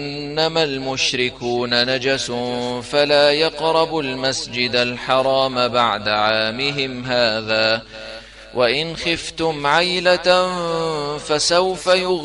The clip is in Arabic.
إنما المشركون نجس فلا يقربوا المسجد الحرام بعد عامهم هذا وإن خفتم عيلة فسوف